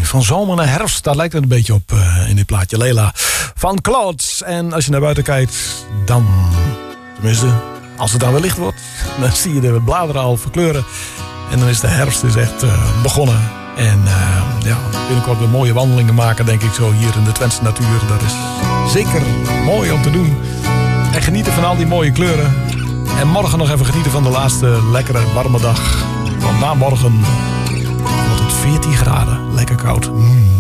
Van zomer naar herfst, daar lijkt het een beetje op in dit plaatje. Leila van Claude. En als je naar buiten kijkt, dan, tenminste, als het dan weer licht wordt, dan zie je de bladeren al verkleuren. En dan is de herfst dus echt begonnen. En binnenkort weer mooie wandelingen maken, denk ik zo, hier in de Twentse natuur. Dat is zeker mooi om te doen. En genieten van al die mooie kleuren. En morgen nog even genieten van de laatste lekkere warme dag. Want na morgen wordt het 14 graden. Lekker koud.